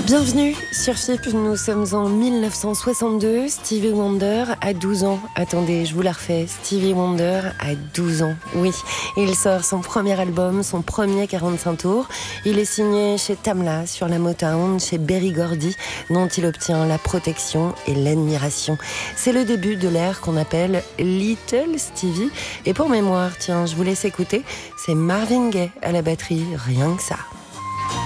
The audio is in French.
Bienvenue sur FIP, nous sommes en 1962, Stevie Wonder a 12 ans. Attendez, je vous la refais, Stevie Wonder a 12 ans, oui. Il sort son premier album, son premier 45 tours. Il est signé chez Tamla, sur la Motown, chez Berry Gordy, dont il obtient la protection et l'admiration. C'est le début de l'ère qu'on appelle Little Stevie. Et pour mémoire, tiens, je vous laisse écouter, c'est Marvin Gaye à la batterie, rien que ça.